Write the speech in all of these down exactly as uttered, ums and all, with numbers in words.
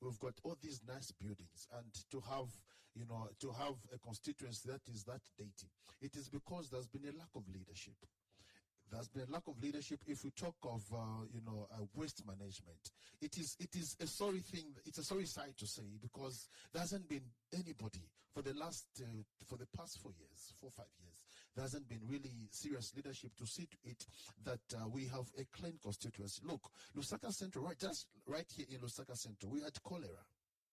we've got all these nice buildings, and to have, you know, to have a constituency that is that dirty, it is because there's been a lack of leadership. There's been a lack of leadership. If we talk of, uh, you know, uh, waste management, it is it is a sorry thing. It's a sorry sight to say, because there hasn't been anybody for the last, uh, for the past four years, four five years. There hasn't been really serious leadership to see to it that uh, we have a clean constituency. Look, Lusaka Central, right, just right here in Lusaka Central, we had cholera.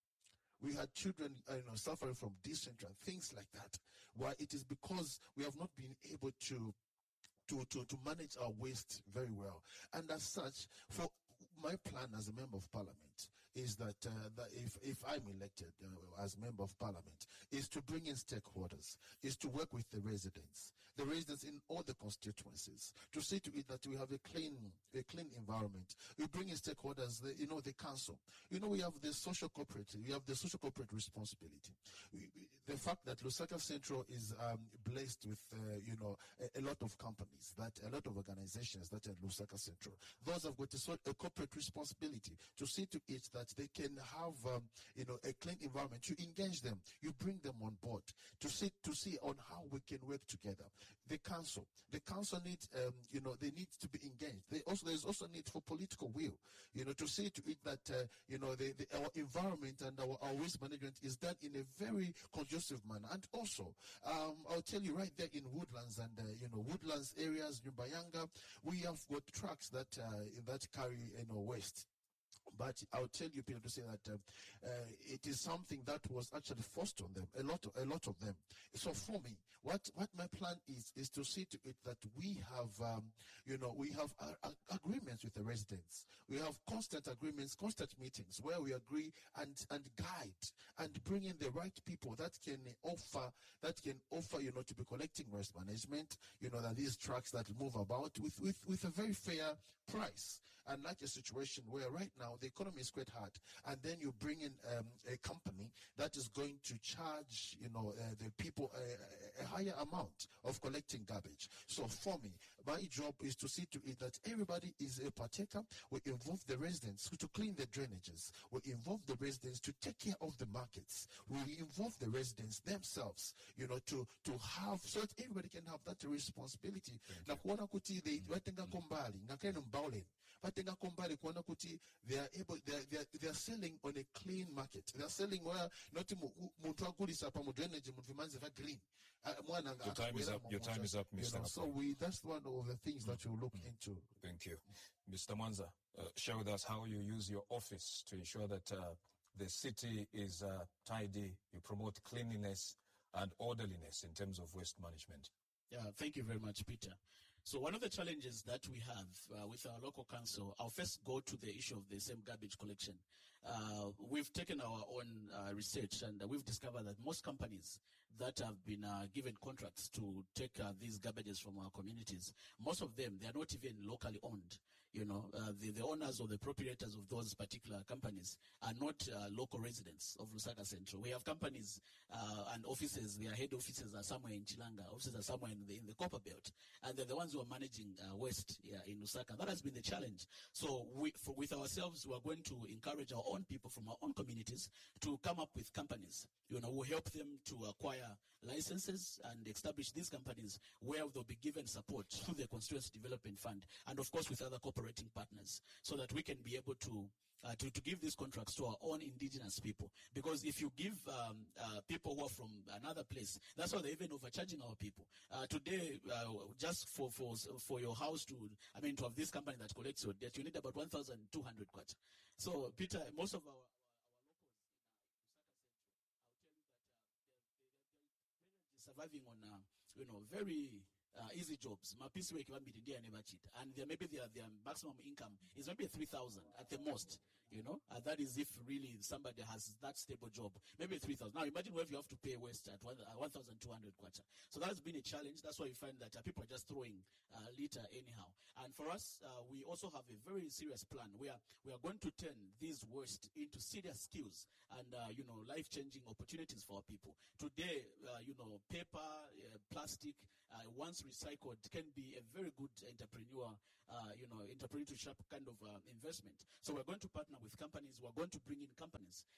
We had children, uh, you know, suffering from dysentery and things like that. Why? It is because we have not been able to. To, to, to manage our waste very well. And as such, for my plan as a member of parliament is that, uh, that if, if I'm elected uh, as member of parliament, is to bring in stakeholders, is to work with the residents, the residents in all the constituencies, to see to it that we have a clean, a clean environment. We bring in stakeholders, the, you know, the council. You know, we have the social corporate, we have the social corporate responsibility. We, we, the fact that Lusaka Central is um, blessed with, uh, you know, a, a lot of companies, that a lot of organizations that are Lusaka Central, those have got a, a corporate responsibility to see to it that they can have, um, you know, a clean environment. You engage them, you bring them on board to see to see on how we can work together. The council, the council needs, um, you know, they need to be engaged. They also there's also need for political will, you know, to see to it that uh, you know the, the, our environment and our, our waste management is done in a very conducive manner. And also, um, I'll tell you right there in Woodlands and uh, you know Woodlands area. Areas, Nyumbayanga, we have got trucks that uh, that carry, you know, waste. But I'll tell you, Peter, to say that uh, uh, it is something that was actually forced on them, a lot, of, a lot of them. So for me, what what my plan is is to see to it that we have, um, you know, we have uh, uh, agreements with the residents. We have constant agreements, constant meetings where we agree and and guide and bring in the right people that can offer that can offer, you know, to be collecting waste management. You know, that these trucks that move about with with with a very fair price, and not a situation where right now the economy is quite hard, and then you bring in um, a company that is going to charge, you know, uh, the people a, a higher amount of collecting garbage. So for me, my job is to see to it that everybody is a partaker. We involve the residents to clean the drainages. We involve the residents to take care of the markets. We involve the residents themselves, you know, to to have, so that everybody can have that responsibility. Na kuona kuti they watenga kombali, ngakene mbaulen, watenga kombali kuona kuti they are able, they are, they are, they are selling on a clean market. They are selling where not muntu agulisa pa drainage muntu vimanzi va green. Your time is up. Your time is up, Mister You know, so we that's one of the things that you look into. Thank you, Mister Mwanza. Uh, share with us how you use your office to ensure that uh, the city is uh, tidy. You promote cleanliness and orderliness in terms of waste management. Yeah, thank you very much, Peter. So one of the challenges that we have uh, with our local council, I'll first go to the issue of the same garbage collection. Uh, we've taken our own uh, research, and uh, we've discovered that most companies that have been uh, given contracts to take uh, these garbages from our communities, most of them, they are not even locally owned. You know, uh, the, the owners or the proprietors of those particular companies are not uh, local residents of Lusaka Central. We have companies uh, and offices, their head offices are somewhere in Chilanga, offices are somewhere in the, in the Copper Belt, and they're the ones who are managing uh, waste yeah, in Lusaka. That has been the challenge. So we, for, with ourselves, we are going to encourage our own people from our own communities to come up with companies. You know, we'll help them to acquire licenses and establish these companies where they'll be given support through the Constituency Development Fund, and of course with other cooperating partners, so that we can be able to Uh, to, to give these contracts to our own indigenous people. Because if you give um, uh, people who are from another place, that's why they're even overcharging our people. Uh, today, uh, just for, for for your house to, I mean, to have this company that collects your debt, you need about one thousand two hundred kwacha. So, Peter, most of our, our, our locals in uh, Lusaka Central, I'll tell you that uh, they're, they're, they're, they're surviving on, uh, you know, very Uh, easy jobs. Mapisi weki wambirindia never cheat. And their, maybe their, their maximum income is maybe three thousand at the most, you know. Uh, that is if really somebody has that stable job. Maybe three thousand. Now imagine where you have to pay waste at one thousand two hundred kwacha. So that's been a challenge. That's why you find that uh, people are just throwing uh, litter anyhow. And for us, uh, we also have a very serious plan where we are going to turn these waste into serious skills and, uh, you know, life-changing opportunities for our people. Today, uh, you know, paper, uh, plastic, uh, once recycled can be a very good entrepreneur, uh, you know, entrepreneurship kind of uh, investment. So we're going to partner with companies. We're going to bring in companies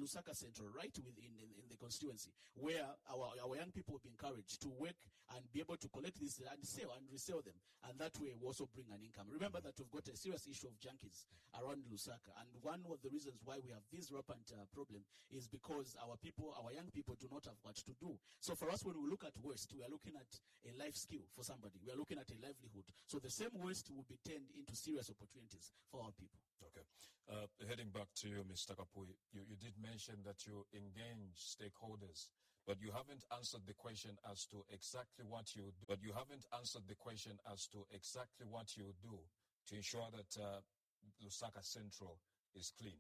Lusaka Central, right within in, in the constituency, where our, our young people will be encouraged to work and be able to collect this and sell and resell them. And that way we also bring an income. Remember that we've got a serious issue of junkies around Lusaka. And one of the reasons why we have this rampant uh, problem is because our people, our young people do not have what to do. So for us, when we look at waste, we are looking at a life skill for somebody. We are looking at a livelihood. So the same waste will be turned into serious opportunities for our people. Okay. Uh, heading back to you, Mister Kapui, you, you did mention that you engage stakeholders, but you haven't answered the question as to exactly what you do. But you haven't answered the question as to exactly what you do to ensure that uh, Lusaka Central is clean.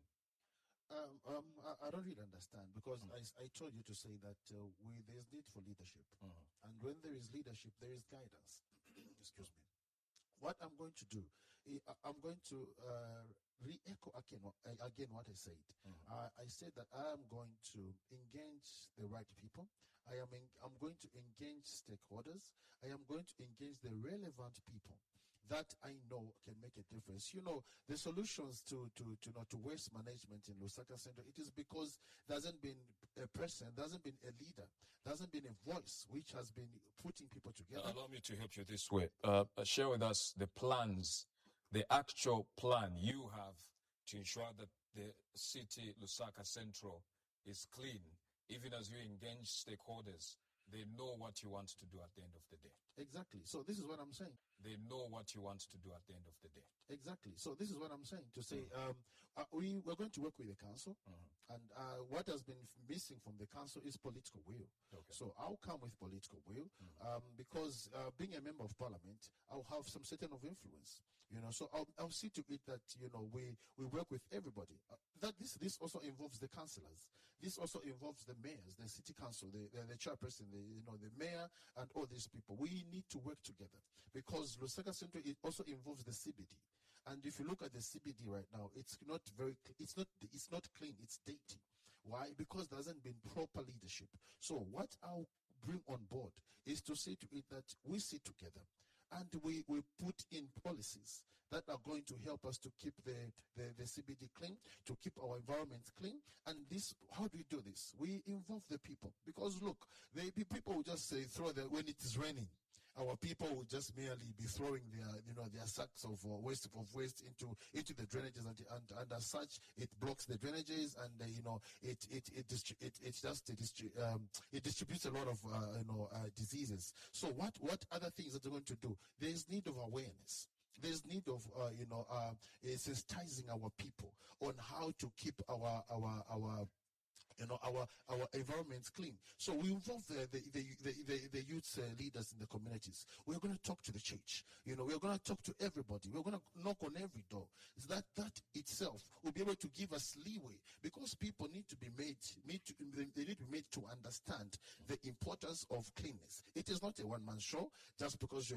Um, um, I, I don't really understand, because mm. I, I told you to say that uh, we, there's need for leadership. Mm. And when there is leadership, there is guidance. Excuse me. What I'm going to do, I'm going to uh, re-echo again, again what I said. Mm-hmm. uh, I said that I am going to engage the right people. I am in, I'm going to engage stakeholders. I am going to engage the relevant people that I know can make a difference. You know, the solutions to to to, not to waste management in Lusaka Central, it is because there hasn't been a person, there hasn't been a leader, there hasn't been a voice which has been putting people together. Uh, allow me to help you this way. Uh, share with us the plans, the actual plan you have to ensure that the city, Lusaka Central, is clean, even as you engage stakeholders. They know what you want to do at the end of the day. Exactly. So this is what I'm saying. They know what you want to do at the end of the day. Exactly. So this is what I'm saying, to say um, uh, we, we're going to work with the council, mm-hmm. and uh, what has been missing from the council is political will. Okay. So I'll come with political will, mm-hmm. um, because uh, being a member of parliament, I'll have some certain of influence. You know, so I'll, I'll see to it that, you know, we, we work with everybody. Uh, that this this also involves the councillors. This also involves the mayors, the city council, the, the, the chairperson, the, you know, the mayor, and all these people. We need to work together, because Lusaka Central, it also involves the C B D. And if you look at the C B D right now, it's not very, it's not, it's not clean, it's dirty. Why? Because there hasn't been proper leadership. So what I'll bring on board is to say to it that we sit together and we, we put in policies that are going to help us to keep the, the, the C B D clean, to keep our environment clean. And this, how do we do this? We involve the people. Because look, the people will just say, throw the, when it is raining, our people will just merely be throwing their, you know, their sacks of uh, waste of waste into into the drainages, and and, and as such, it blocks the drainages, and uh, you know, it it it distri- it, it just it, distri- um, it distributes a lot of uh, you know uh, diseases. So what what other things are they going to do? There is need of awareness. There's need of uh, you know uh, sensitizing our people on how to keep our our our. You know, our our environment's clean. So we involve the the the the, the, the youth uh, leaders in the communities. We're going to talk to the church. You know, we're going to talk to everybody. We're going to knock on every door. That that itself will be able to give us leeway, because people need to be made, made to, they need to be made to understand the importance of cleanness. It is not a one-man show. Just because you're